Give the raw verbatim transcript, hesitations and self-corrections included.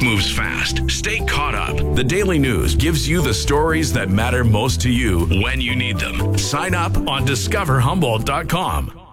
moves fast. Stay caught up. The Daily News gives you the stories that matter most to you when you need them. Sign up on discover humboldt dot com.